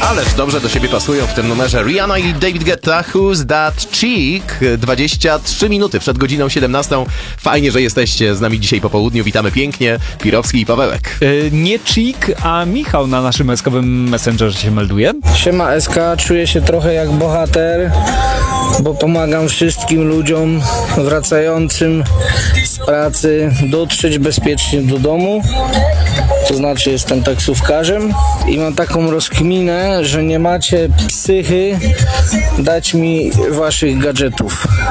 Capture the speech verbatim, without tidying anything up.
Ależ dobrze do siebie pasują w tym numerze Rihanna i David Guetta, Who's That Chick? dwadzieścia trzy minuty przed godziną siedemnastą. Fajnie, że jesteście z nami dzisiaj po południu. Witamy pięknie. Pirowski i Pawełek. Yy, nie Chick, a Michał na naszym eskowym messengerze się melduje. Siema S K, czuję się trochę jak bohater, bo pomagam wszystkim ludziom wracającym z pracy dotrzeć bezpiecznie do domu. To znaczy jestem taksówkarzem i mam taką rozkminę, że nie macie psychy dać mi waszych gadżetów.